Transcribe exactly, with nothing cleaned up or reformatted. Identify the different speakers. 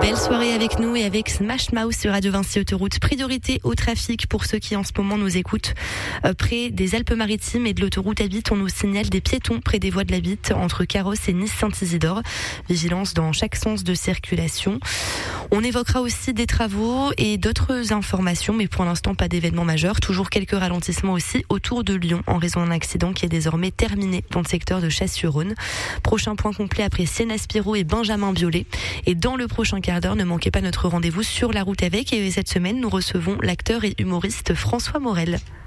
Speaker 1: Belle soirée avec nous et avec Smash Mouth sur Radio Vinci Autoroute. Priorité au trafic pour ceux qui en ce moment nous écoutent. Euh, près des Alpes-Maritimes et de l'autoroute A huit, on nous signale des piétons près des voies de la Vitte entre Carros et Nice-Saint-Isidore. Vigilance dans chaque sens de circulation. On évoquera aussi des travaux et d'autres informations, mais pour l'instant pas d'événements majeurs. Toujours quelques ralentissements aussi autour de Lyon en raison d'un accident qui est désormais terminé dans le secteur de Chasse-sur-Rhône. Prochain point complet après Sienna Spiro et Benjamin Biolay. Et dans le prochain quart d'heure, ne manquez pas notre rendez-vous sur la route avec. Et cette semaine, nous recevons l'acteur et humoriste François Morel.